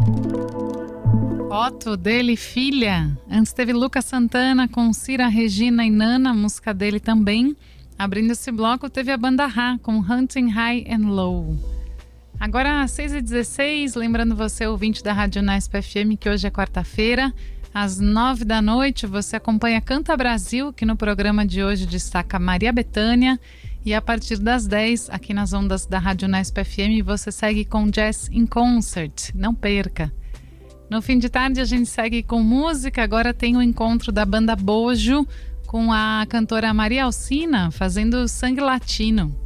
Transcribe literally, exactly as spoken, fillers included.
Foto dele, Filha. Antes teve Lucas Santana com Cira, Regina e Nana, música dele também. Abrindo esse bloco teve a banda Rá com Hunting High and Low. Agora às seis e dezesseis, lembrando você, ouvinte da Rádio Unesp F M, que hoje é quarta-feira. Às nove da noite você acompanha Canta Brasil, que no programa de hoje destaca Maria Bethânia. E a partir das dez, aqui nas ondas da Rádio Unesp F M, você segue com Jazz in Concert. Não perca! No fim de tarde a gente segue com música. Agora tem o encontro da banda Bojo com a cantora Maria Alcina fazendo Sangue Latino.